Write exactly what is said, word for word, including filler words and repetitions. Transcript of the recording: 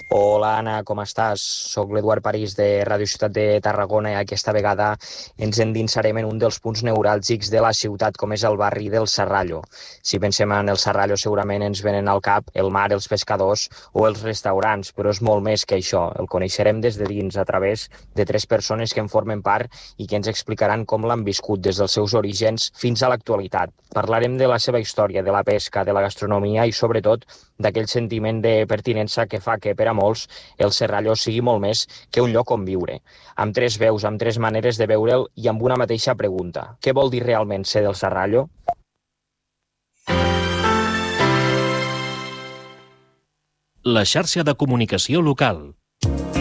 Hola Anna, com estàs? Soc l'Eduard París de Ràdio Ciutat de Tarragona i aquesta vegada ens endinsarem en un dels punts neuràlgics de la ciutat, com és el barri del Serrallo. Si pensem en el Serrallo segurament ens venen al cap el mar, els pescadors o els restaurants, però és molt més que això. El coneixerem des de dins a través de tres persones que en formen part i que ens explicaran com l'han viscut des dels seus orígens fins a l'actualitat. Parlarem de la seva història, de la pesca, de la gastronomia i sobretot d'aquell sentiment de pertinença que fa que per a molts el Serralló sigui molt més que un lloc on viure. Amb tres veus, amb tres maneres de veure'l i amb una mateixa pregunta. Què vol dir realment ser del Serralló? La xarxa de comunicació local.